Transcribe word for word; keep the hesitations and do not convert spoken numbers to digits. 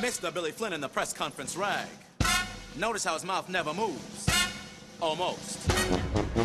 Mister Billy Flynn in the press conference rag. Notice how his mouth never moves. Almost.